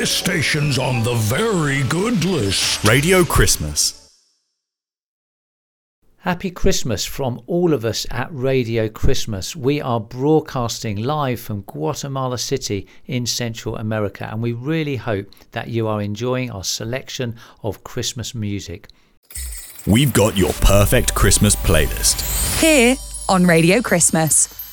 This station's on the very good list. Radio Christmas. Happy Christmas from all of us at Radio Christmas. We are broadcasting live from Guatemala City in Central America, and we really hope that you are enjoying our selection of Christmas music. We've got your perfect Christmas playlist here on Radio Christmas.